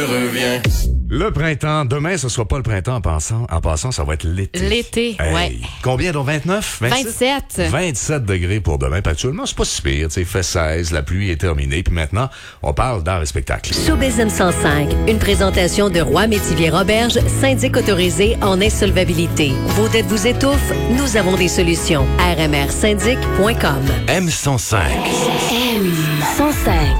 Reviens. Le printemps, demain, ce sera pas le printemps en passant, ça va être l'été. L'été, ouais. Combien donc 29? 27. 27 degrés pour demain. Puis actuellement, c'est pas si pire, tu sais, il fait 16, la pluie est terminée, puis maintenant, on parle d'art et spectacle. Showbiz M105, une présentation de Roy Métivier Roberge, syndic autorisé en insolvabilité. Vos dettes vous étouffent? Nous avons des solutions. rmrsyndic.com. M105. M105.